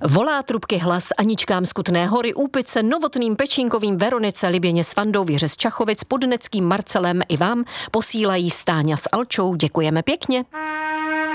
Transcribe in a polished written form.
Volá trubky hlas Aničkám z Kutné Hory, Úpice, Novotným, Pečínkovým, Veronice, Liběně s Vandou, Věře z Čachovic, Podneckým, Marcelem i vám posílají Stáňa s Alčou. Děkujeme pěkně.